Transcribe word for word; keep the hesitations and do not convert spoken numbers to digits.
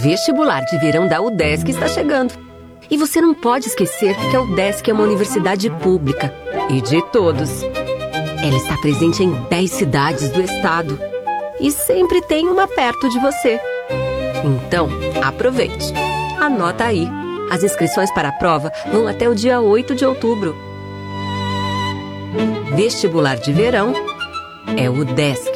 Vestibular de verão da UDESC está chegando. E você não pode esquecer que a UDESC é uma universidade pública e de todos. Ela está presente em dez cidades do estado e sempre tem uma perto de você. Então, aproveite. Anota aí. As inscrições para a prova vão até o dia oito de outubro. Vestibular de verão é UDESC.